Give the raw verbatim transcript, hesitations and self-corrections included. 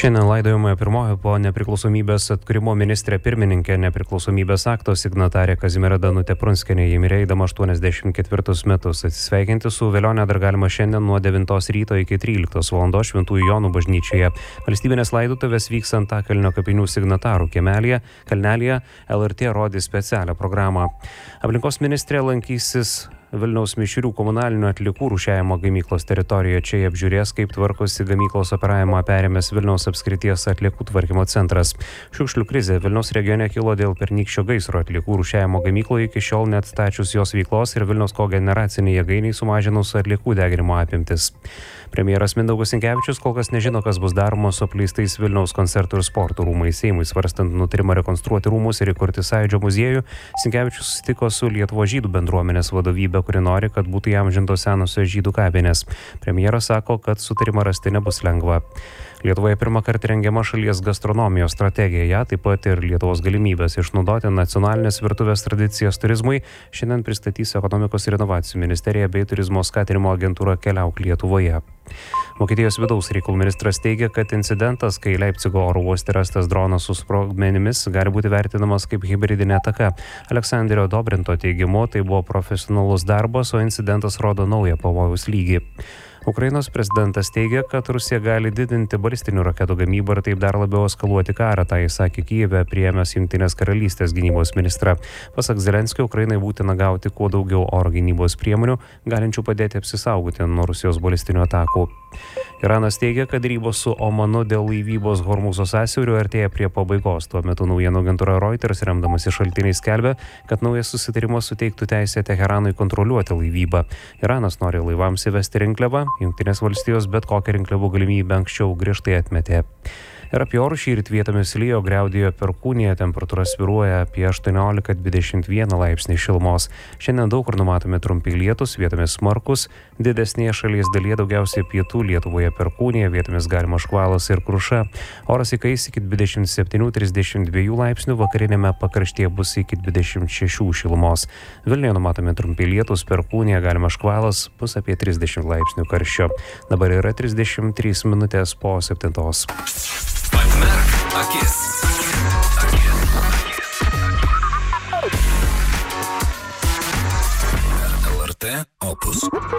Šiandien laidojama pirmoji po nepriklausomybės atkūrimo ministrė pirmininkė, nepriklausomybės akto signatarė Kazimiera Danutė Prunskienė. Ji mirė eidama aštuoniasdešimt ketvirtus metus. Atsisveikinti su velione dar galima šiandien nuo devintos ryto iki tryliktos valandos Šventųjų Jonų bažnyčioje. Valstybinės laidotuvės vyks Antakalnio kapinių signatarų kiemelyje, Kalnelyje. L R T rodys specialią programą. Aplinkos ministrė lankysis Vilniaus mišrių komunalinių atliekų rūšiavimo gamyklos teritorijoje. Čia jie apžiūrės, kaip tvarkosi gamyklos operavimą perėmęs Vilniaus apskrities atliekų tvarkymo centras. Šiukšlių krizė Vilniaus regione kilo dėl pernykščio gaisro. Atliekų rūšiavimo gamykloje iki šiol neatstačius jos veiklos ir Vilniaus kogeneracinei jėgainiai sumažinus atliekų deginimo apimtis. Premjeras Mindaugas Sinkevičius kol kas nežino, kas bus daroma su apleistais Vilniaus koncertų ir sporto rūmais. Seimui svarstant nutarimą rekonstruoti rūmus ir įkurti Sąjūdžio muziejų, Sinkevičius susitiko su Lietuvos žydų bendruomenės vadovybe, kuri nori, kad būtų įamžintos senosios žydų kapinės. Premjeras sako, kad sutarimą rasti nebus lengva. Lietuvoje pirmą kartą rengiama šalies gastronomijos strategija, ja, taip pat ir Lietuvos galimybės išnaudoti nacionalinės virtuvės tradicijas turizmui. Šiandien pristatys Ekonomikos ir inovacijų ministerija bei turizmo skatinimo agentūra Keliauk Lietuvoje. Vokietijos vidaus reikalų ministras teigia, kad incidentas, kai Leipcigo oro uoste rastas dronas su sprogmenimis, gali būti vertinamas kaip hibridinė ataka. Aleksandrio Dobrinto teigimu, tai buvo profesionalus darbas, o incidentas rodo naują pavojaus lygį. Ukrainos prezidentas teigia, kad Rusija gali didinti balistinių raketų gamybą ir taip dar labiau eskaluoti karą. Tai sakė Kijeve priėmęs Jungtinės karalystės gynybos ministrą. Pasak Zelenskio, Ukrainai būtina gauti kuo daugiau oro gynybos priemonių, galinčių padėti apsisaugoti nuo Rusijos balistinių atakų. Iranas teigia, kad derybos su Omanu dėl laivybos Hormūzo sąsiauriu artėja prie pabaigos. Tuo metu naujienų agentūra Reuters, remdamasi šaltiniais, skelbia, kad naujas susitarimas suteiktų teisę Teheranui kontroliuoti laivybą. Iranas nori laivams įvesti rinkliavą, Jungtinės valstijos bet kokią rinkliavų galimybę anksčiau griežtai atmetė. Ir apie orus šįryt vietomis lijo, griaudėjo perkūnija, temperatūra svyruoja apie aštuoniolika dvidešimt vieną laipsnį šilumos. Šiandien daug kur numatomi trumpi lietūs, vietomis smarkus, didesnėje šalies dalyje daugiausiai pietų Lietuvoje perkūnija, vietomis galima škvalas ir kruša. Oras įkais iki dvidešimt septynių trisdešimt dviejų laipsnių, vakarinėme pakraštyje bus iki dvidešimt šešių šilumos. Vilniuje numatomi trumpi lietūs, perkūnija, galima škvalas, bus apie trisdešimt laipsnių karščio. Dabar yra trisdešimt trys minutės po septintos. Atmerk akis. L R T Opus.